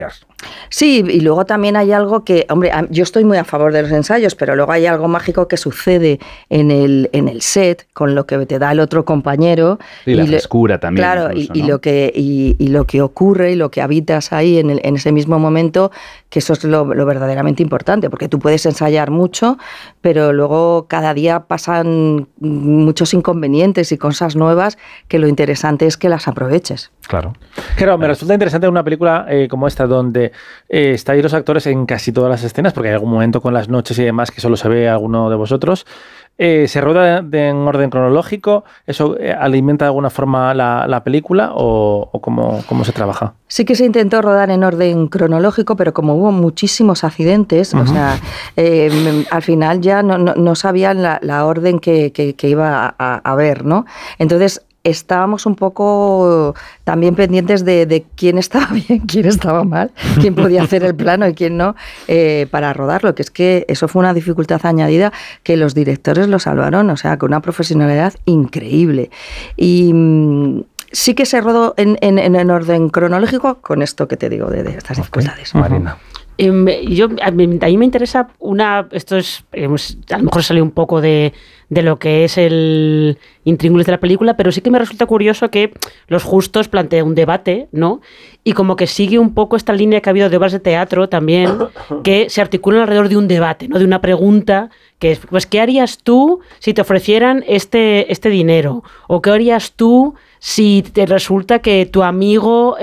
Sí, y luego también hay algo que, hombre, yo estoy muy a favor de los ensayos, pero luego hay algo mágico que sucede en el set con lo que te da el otro compañero. Y la frescura también. Claro, incluso, y ¿no? lo que ocurre y lo que habitas ahí en ese mismo momento, que eso es lo verdaderamente importante, porque tú puedes ensayar mucho, pero luego cada día pasan muchos inconvenientes y cosas nuevas que lo interesante es que las aproveches. Claro. Claro, me resulta interesante una película como esta, donde estáis los actores en casi todas las escenas, porque hay algún momento con las noches y demás que solo se ve a alguno de vosotros. ¿Se rueda en orden cronológico? ¿Eso alimenta de alguna forma la película o cómo se trabaja? Sí que se intentó rodar en orden cronológico, pero como hubo muchísimos accidentes, o sea, al final ya no sabían la orden que iba a haber, ¿no? Entonces, estábamos un poco también pendientes de quién estaba bien, quién estaba mal, quién podía hacer el plano y quién no, para rodarlo, que es que eso fue una dificultad añadida que los directores lo salvaron, o sea, con una profesionalidad increíble. Y sí que se rodó en orden cronológico con esto que te digo de estas dificultades. Marina. A mí me interesa esto es, a lo mejor sale un poco de lo que es el intríngulis de la película, pero sí que me resulta curioso que Los Justos plantea un debate, ¿no? Y como que sigue un poco esta línea que ha habido de obras de teatro también, que se articulan alrededor de un debate, ¿no? De una pregunta que es, pues, ¿qué harías tú si te ofrecieran este dinero? ¿O qué harías tú si te resulta que tu amigo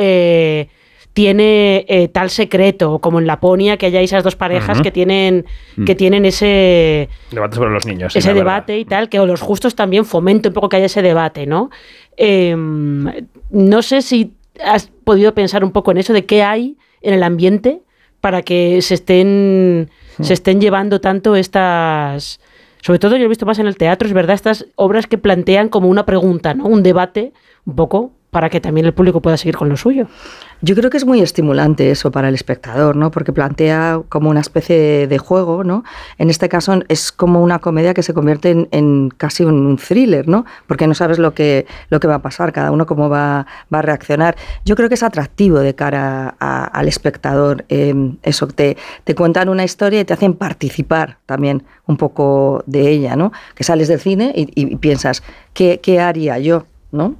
tiene tal secreto, como en Laponia, que haya esas dos parejas que tienen ese debate sobre los niños. Ese debate y tal, que Los Justos también fomenta un poco que haya ese debate, ¿no? No sé si has podido pensar un poco en eso, de qué hay en el ambiente para que se estén llevando tanto estas... Sobre todo yo lo he visto más en el teatro, es verdad, estas obras que plantean como una pregunta, ¿no? Un debate, un poco, para que también el público pueda seguir con lo suyo. Yo creo que es muy estimulante eso para el espectador, ¿no? Porque plantea como una especie de juego, ¿no? En este caso es como una comedia que se convierte en casi un thriller, ¿no? Porque no sabes lo que va a pasar, cada uno cómo va a reaccionar. Yo creo que es atractivo de cara al espectador. Eso, te cuentan una historia y te hacen participar también un poco de ella, ¿no? Que sales del cine y piensas, ¿qué haría yo?, ¿no?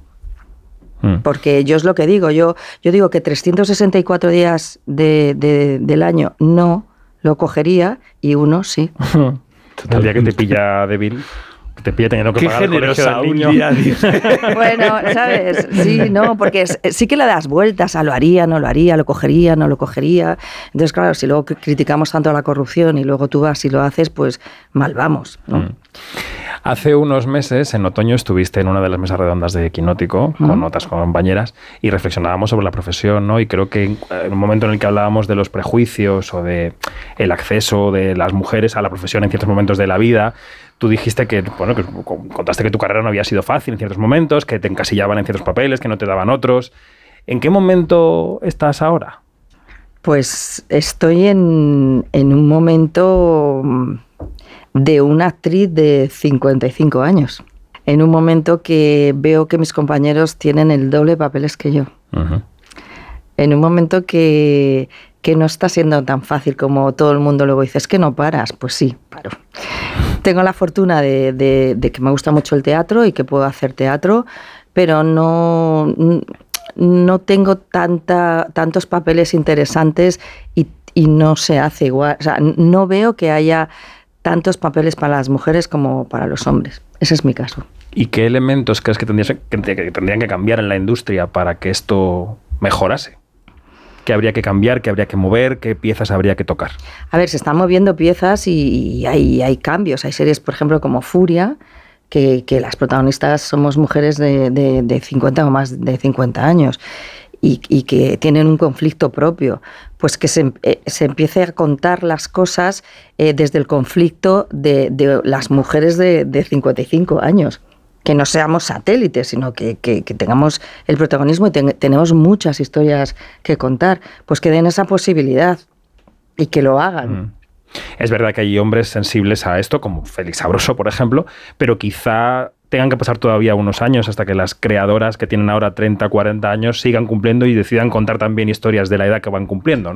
Porque yo es lo que digo, yo digo que 364 días del año no lo cogería y uno sí. El día que te pilla débil, te pilla teniendo que pagar el colegio del niño. Bueno, ¿sabes? Sí, no, porque sí que le das vueltas a lo haría, no lo haría, lo cogería, no lo cogería. Entonces, claro, si luego criticamos tanto la corrupción y luego tú vas y lo haces, pues mal vamos, ¿no? Hace unos meses, en otoño, estuviste en una de las mesas redondas de Quinótico con otras compañeras y reflexionábamos sobre la profesión, ¿no? Y creo que en un momento en el que hablábamos de los prejuicios o de el acceso de las mujeres a la profesión en ciertos momentos de la vida, tú dijiste que contaste que tu carrera no había sido fácil en ciertos momentos, que te encasillaban en ciertos papeles, que no te daban otros. ¿En qué momento estás ahora? Pues estoy en un momento de una actriz de 55 años. En un momento que veo que mis compañeros tienen el doble de papeles que yo. Uh-huh. En un momento que no está siendo tan fácil como todo el mundo luego dice, es que no paras. Pues sí, paro. Tengo la fortuna de que me gusta mucho el teatro y que puedo hacer teatro, pero no tengo tantos papeles interesantes y no se hace igual. O sea, no veo que haya tantos papeles para las mujeres como para los hombres. Ese es mi caso. ¿Y qué elementos crees que tendrían que cambiar en la industria para que esto mejorase? ¿Qué habría que cambiar? ¿Qué habría que mover? ¿Qué piezas habría que tocar? A ver, se están moviendo piezas y hay cambios. Hay series, por ejemplo, como Furia, que las protagonistas somos mujeres de 50 o más de 50 años. Y que tienen un conflicto propio, pues que se empiece a contar las cosas desde el conflicto de las mujeres de 55 años. Que no seamos satélites, sino que tengamos el protagonismo y tenemos muchas historias que contar, pues que den esa posibilidad y que lo hagan. Es verdad que hay hombres sensibles a esto, como Félix Sabroso, por ejemplo, pero quizá tengan que pasar todavía unos años hasta que las creadoras que tienen ahora 30, 40 años sigan cumpliendo y decidan contar también historias de la edad que van cumpliendo, ¿no?